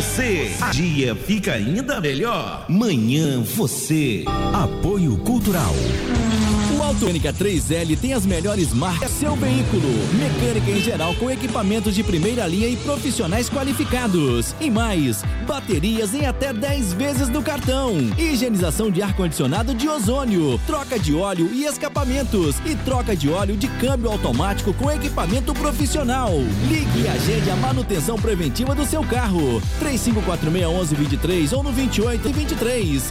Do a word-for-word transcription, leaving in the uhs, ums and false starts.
você. A dia fica ainda melhor. Manhã você. Apoio Cultural. O Automecânica três L tem as melhores marcas seu veículo. Mecânica em geral com equipamentos de primeira linha e profissionais qualificados. E mais, baterias em até dez vezes no cartão. Higienização de ar-condicionado de ozônio. Troca de óleo e escapamentos. E troca de óleo de câmbio automático com equipamento profissional. Ligue e agende a manutenção preventiva do seu carro. três cinco quatro seis um um dois três ou no vinte e oito e vinte e três.